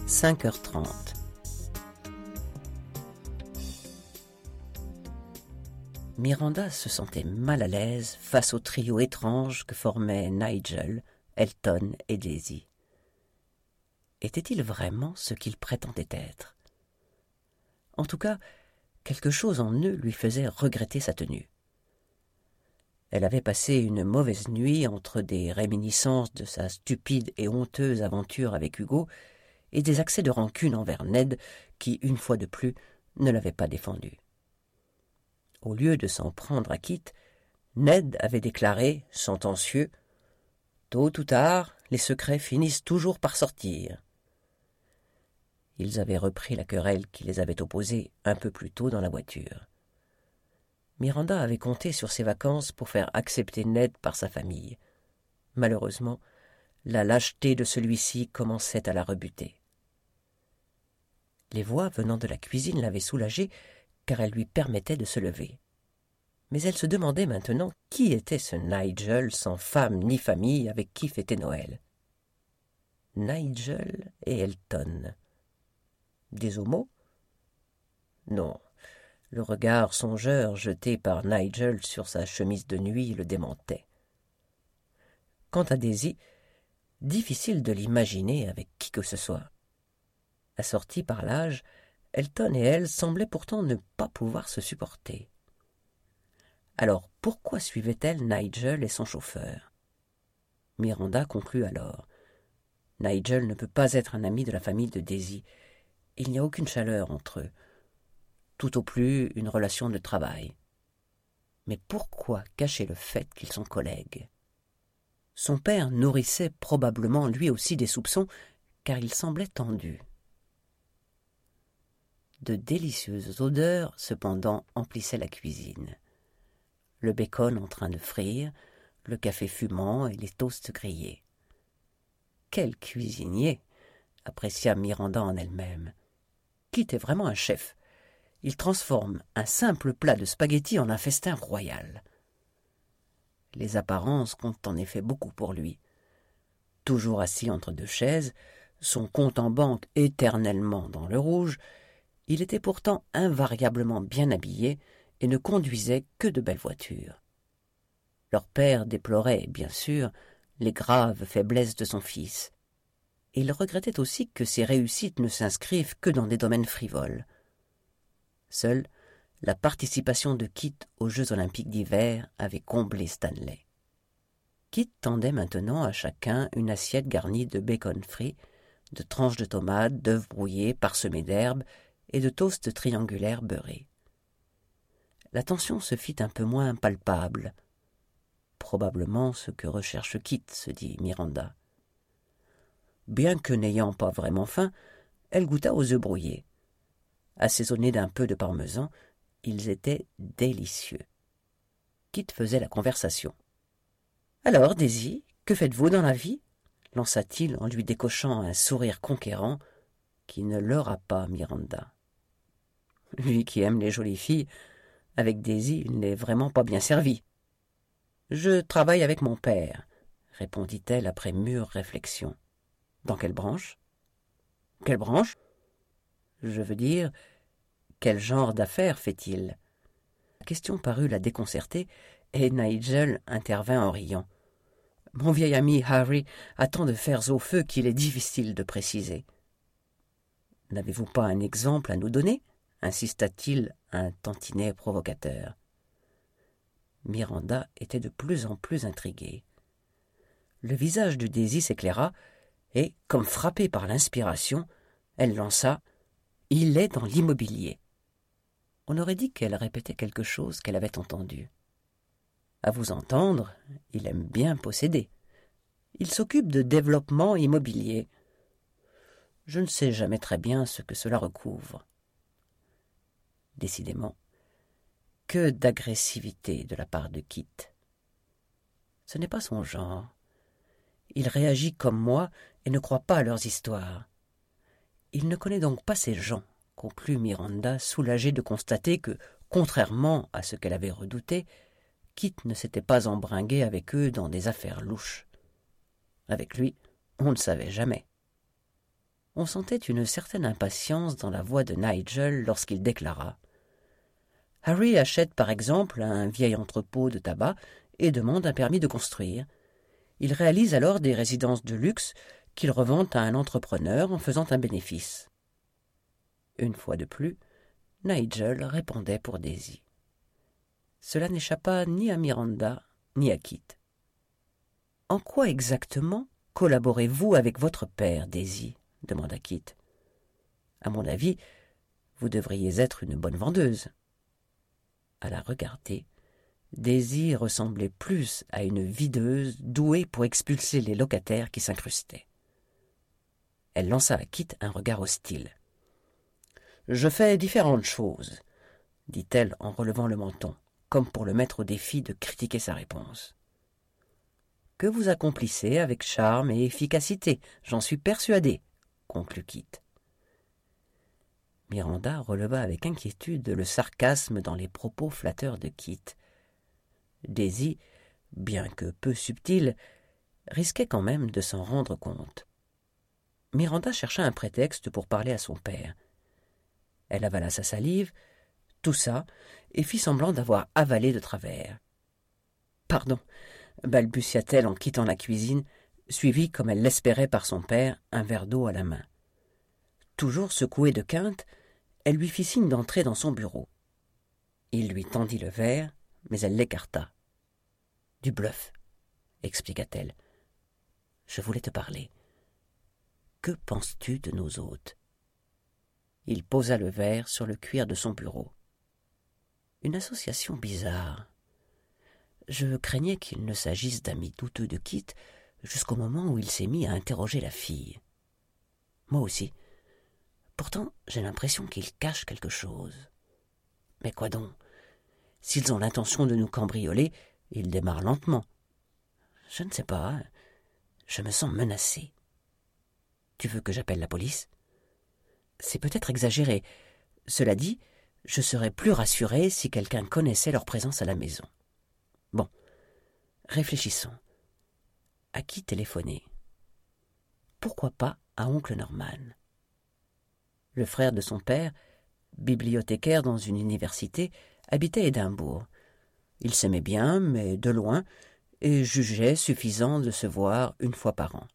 5h30. Miranda se sentait mal à l'aise face au trio étrange que formaient Nigel, Elton et Daisy. Était-il vraiment ce qu'il prétendait être? En tout cas, quelque chose en eux lui faisait regretter sa tenue. Elle avait passé une mauvaise nuit entre des réminiscences de sa stupide et honteuse aventure avec Hugo et des accès de rancune envers Ned qui, une fois de plus, ne l'avait pas défendu. Au lieu de s'en prendre à Kit, Ned avait déclaré, sentencieux, « Tôt ou tard, les secrets finissent toujours par sortir. » Ils avaient repris la querelle qui les avait opposés un peu plus tôt dans la voiture. Miranda avait compté sur ses vacances pour faire accepter Ned par sa famille. Malheureusement, la lâcheté de celui-ci commençait à la rebuter. Les voix venant de la cuisine l'avaient soulagée car elles lui permettaient de se lever. Mais elle se demandait maintenant qui était ce Nigel sans femme ni famille avec qui fêter Noël. Nigel et Elton. Des homos? Non. Le regard songeur jeté par Nigel sur sa chemise de nuit le démentait. Quant à Daisy, difficile de l'imaginer avec qui que ce soit. Assortis par l'âge, Elton et elle semblaient pourtant ne pas pouvoir se supporter. Alors pourquoi suivait-elle Nigel et son chauffeur? Miranda conclut alors. Nigel ne peut pas être un ami de la famille de Daisy. Il n'y a aucune chaleur entre eux. Tout au plus une relation de travail. Mais pourquoi cacher le fait qu'ils sont collègues? Son père nourrissait probablement lui aussi des soupçons, car il semblait tendu. De délicieuses odeurs, cependant, emplissaient la cuisine. Le bacon en train de frire, le café fumant et les toasts grillés. Quel cuisinier! Apprécia Miranda en elle-même. Kit est vraiment un chef. Il transforme un simple plat de spaghettis en un festin royal. Les apparences comptent en effet beaucoup pour lui. Toujours assis entre deux chaises, son compte en banque éternellement dans le rouge, il était pourtant invariablement bien habillé et ne conduisait que de belles voitures. Leur père déplorait, bien sûr, les graves faiblesses de son fils. Et il regrettait aussi que ses réussites ne s'inscrivent que dans des domaines frivoles. Seule la participation de Kit aux Jeux olympiques d'hiver avait comblé Stanley. Kit tendait maintenant à chacun une assiette garnie de bacon frit, de tranches de tomates, d'œufs brouillés parsemés d'herbes et de toasts triangulaires beurrés. La tension se fit un peu moins palpable. Probablement ce que recherche Kit, se dit Miranda. Bien que n'ayant pas vraiment faim, elle goûta aux œufs brouillés. Assaisonnés d'un peu de parmesan, ils étaient délicieux. Kit faisait la conversation. « Alors, Daisy, que faites-vous dans la vie ?» lança-t-il en lui décochant un sourire conquérant qui ne leurra pas Miranda. Lui qui aime les jolies filles, avec Daisy, il n'est vraiment pas bien servi. « Je travaille avec mon père, » répondit-elle après mûre réflexion. « Dans quelle branche ?»« Quelle branche ? Je veux dire, quel genre d'affaires fait-il ?» La question parut la déconcerter, et Nigel intervint en riant. « Mon vieil ami Harry a tant de fers au feu qu'il est difficile de préciser. »« N'avez-vous pas un exemple à nous donner ?» insista-t-il un tantinet provocateur. Miranda était de plus en plus intriguée. Le visage de Daisy s'éclaira, et, comme frappée par l'inspiration, elle lança « Il est dans l'immobilier ». On aurait dit qu'elle répétait quelque chose qu'elle avait entendu. À vous entendre, il aime bien posséder. Il s'occupe de développement immobilier. Je ne sais jamais très bien ce que cela recouvre. Décidément, que d'agressivité de la part de Kit. Ce n'est pas son genre. Il réagit comme moi et ne croit pas à leurs histoires. Il ne connaît donc pas ces gens, conclut Miranda, soulagée de constater que, contrairement à ce qu'elle avait redouté, Kit ne s'était pas embringué avec eux dans des affaires louches. Avec lui, on ne savait jamais. on sentait une certaine impatience dans la voix de Nigel lorsqu'il déclara « Harry achète par exemple un vieil entrepôt de tabac et demande un permis de construire. Il réalise alors des résidences de luxe qu'il revend à un entrepreneur en faisant un bénéfice. » Une fois de plus, Nigel répondait pour Daisy. Cela n'échappa ni à Miranda ni à Kit. « En quoi exactement collaborez-vous avec votre père, Daisy ?» demanda Kit. « À mon avis, vous devriez être une bonne vendeuse. » À la regarder, Daisy ressemblait plus à une videuse douée pour expulser les locataires qui s'incrustaient. Elle lança à Kit un regard hostile. « Je fais différentes choses, » dit-elle en relevant le menton, comme pour le mettre au défi de critiquer sa réponse. « Que vous accomplissez avec charme et efficacité, j'en suis persuadé, » conclut Kit. Miranda releva avec inquiétude le sarcasme dans les propos flatteurs de Kit. Daisy, bien que peu subtile, risquait quand même de s'en rendre compte. Miranda chercha un prétexte pour parler à son père. Elle avala sa salive, toussa et fit semblant d'avoir avalé de travers. « Pardon » balbutia-t-elle en quittant la cuisine, suivie comme elle l'espérait par son père, un verre d'eau à la main. Toujours secouée de quinte, elle lui fit signe d'entrer dans son bureau. Il lui tendit le verre, mais elle l'écarta. « Du bluff, » expliqua-t-elle. « Je voulais te parler. Que penses-tu de nos hôtes ?» Il posa le verre sur le cuir de son bureau. « Une association bizarre. Je craignais qu'il ne s'agisse d'amis douteux de Kit jusqu'au moment où il s'est mis à interroger la fille. Moi aussi. Pourtant, j'ai l'impression qu'ils cachent quelque chose. Mais quoi donc? S'ils ont l'intention de nous cambrioler, ils démarrent lentement. Je ne sais pas. Je me sens menacé. Tu veux que j'appelle la police? C'est peut-être exagéré. Cela dit, je serais plus rassuré si quelqu'un connaissait leur présence à la maison. Bon, réfléchissons. À qui téléphoner? Pourquoi pas à oncle Norman? Le frère de son père, bibliothécaire dans une université, habitait Édimbourg. Ils s'aimaient bien, mais de loin, et jugeaient suffisant de se voir une fois par an.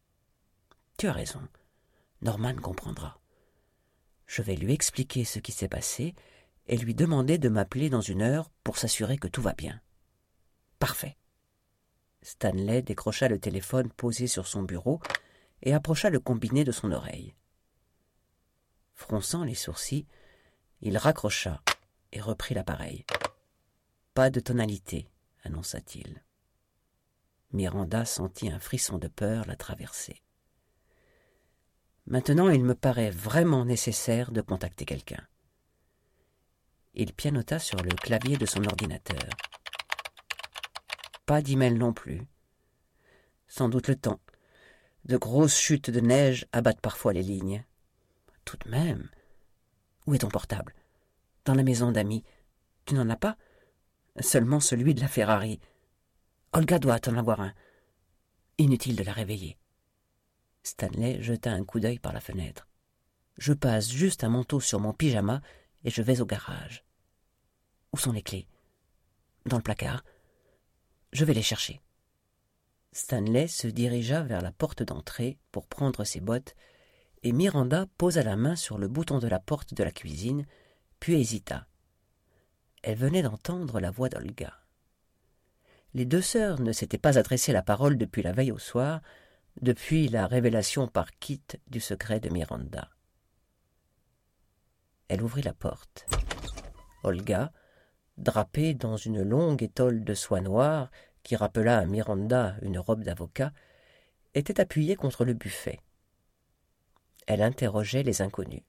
Tu as raison, Norman comprendra. Je vais lui expliquer ce qui s'est passé et lui demander de m'appeler dans 1 heure pour s'assurer que tout va bien. Parfait. Stanley décrocha le téléphone posé sur son bureau et approcha le combiné de son oreille. Fronçant les sourcils, il raccrocha et reprit l'appareil. « Pas de tonalité, » annonça-t-il. Miranda sentit un frisson de peur la traverser. Maintenant, il me paraît vraiment nécessaire de contacter quelqu'un. Il pianota sur le clavier de son ordinateur. Pas d'email non plus. Sans doute le temps. De grosses chutes de neige abattent parfois les lignes. Tout de même. Où est ton portable? Dans la maison d'amis. Tu n'en as pas? Seulement celui de la Ferrari. Olga doit en avoir un. Inutile de la réveiller. Stanley jeta un coup d'œil par la fenêtre. Je passe juste un manteau sur mon pyjama et je vais au garage. Où sont les clés? Dans le placard. Je vais les chercher. Stanley se dirigea vers la porte d'entrée pour prendre ses bottes et Miranda posa la main sur le bouton de la porte de la cuisine, puis hésita. Elle venait d'entendre la voix d'Olga. Les 2 sœurs ne s'étaient pas adressé la parole depuis la veille au soir, depuis la révélation par Kit du secret de Miranda. Elle ouvrit la porte. Olga, drapée dans une longue étole de soie noire qui rappela à Miranda une robe d'avocat, était appuyée contre le buffet. Elle interrogeait les inconnus.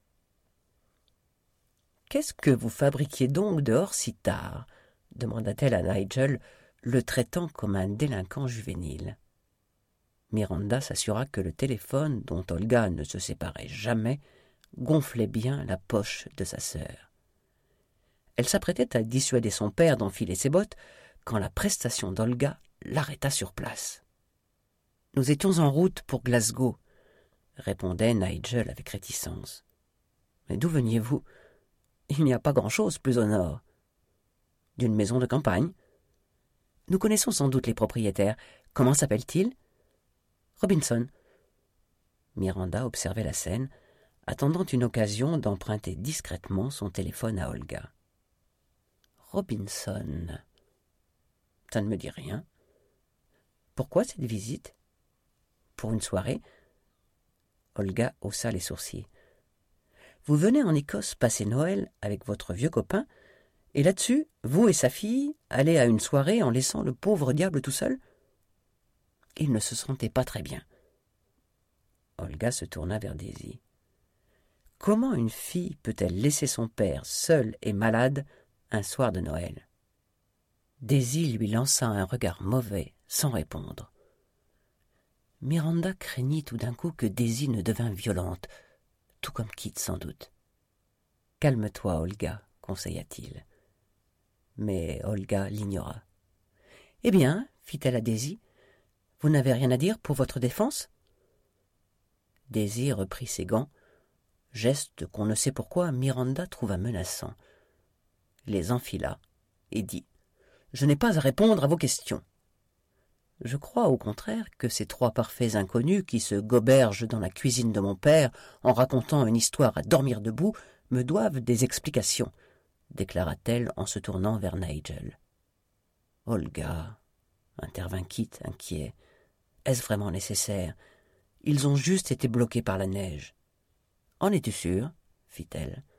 « Qu'est-ce que vous fabriquiez donc dehors si tard ?» demanda-t-elle à Nigel, le traitant comme un délinquant juvénile. Miranda s'assura que le téléphone, dont Olga ne se séparait jamais, gonflait bien la poche de sa sœur. Elle s'apprêtait à dissuader son père d'enfiler ses bottes quand la prestation d'Olga l'arrêta sur place. « Nous étions en route pour Glasgow, » répondait Nigel avec réticence. Mais d'où veniez-vous? Il n'y a pas grand-chose plus au nord. D'une maison de campagne. Nous connaissons sans doute les propriétaires. Comment s'appelle-t-il? Robinson. Miranda observait la scène, attendant une occasion d'emprunter discrètement son téléphone à Olga. Robinson. Ça ne me dit rien. Pourquoi cette visite? Pour une soirée? Olga haussa les sourcils. Vous venez en Écosse passer Noël avec votre vieux copain, et là-dessus, vous et sa fille allez à une soirée en laissant le pauvre diable tout seul? Il ne se sentait pas très bien. Olga se tourna vers Daisy. Comment une fille peut-elle laisser son père seul et malade un soir de Noël? Daisy lui lança un regard mauvais sans répondre. Miranda craignit tout d'un coup que Daisy ne devînt violente, tout comme Kit sans doute. « Calme-toi, Olga, conseilla-t-il. Mais Olga l'ignora. « Eh bien, fit-elle à Daisy, vous n'avez rien à dire pour votre défense ?» Daisy reprit ses gants, geste qu'on ne sait pourquoi Miranda trouva menaçant, les enfila et dit « Je n'ai pas à répondre à vos questions. Je crois au contraire que ces trois parfaits inconnus qui se gobergent dans la cuisine de mon père en racontant une histoire à dormir debout me doivent des explications, déclara-t-elle en se tournant vers Nigel. « Olga, intervint Kit inquiet, est-ce vraiment nécessaire? Ils ont juste été bloqués par la neige. »« En es-tu sûre ?» fit-elle.